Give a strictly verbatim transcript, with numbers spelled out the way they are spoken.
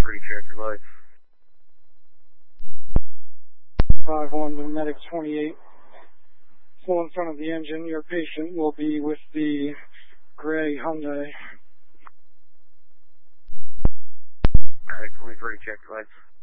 three, check your lights. five one to Medic twenty-eight. Full in front of the engine. Your patient will be with the gray Hyundai. Medic twenty-three, check your lights.